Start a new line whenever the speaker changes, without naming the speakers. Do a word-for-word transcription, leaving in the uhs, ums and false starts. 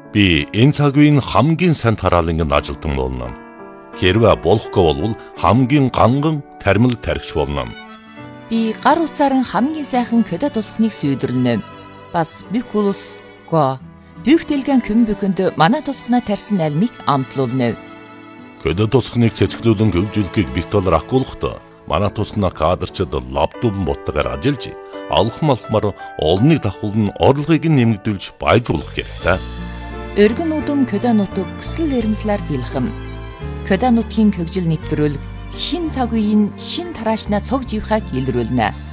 Би энэ цаг үеийн хамгийн сайн тараалангийн ажилтан болно. Хэрвээ болохгүй бол хамгийн ганган тармил тархич болно.
Би гар утсаар хамгийн сайхан көдө тусахныг сүйдрлэнэ. Бас бикулус го бүхтэлгэн көмбөкөнд манай тусахнаа тарьсан альмыг амтлуулна.
Көдө тусахныг цэцгэлүүлэн хөгжүүлэхийг битолор ахгуулахдаа манай тусахнаа кадрчид лаптопн боттойгоор ажиллаж алхам алхмаар олныг давхуулн орлогыг нэмэгдүүлж баяжуулах хэрэгтэй.
Өргөн удам көдө нутаг хүсэл эрмслэр бэлхэм. Көдө нутгийн хөгжил нэвтрүүлэг шин цаг үеийн шин тараашнаа цог живхаг илрүүлнэ.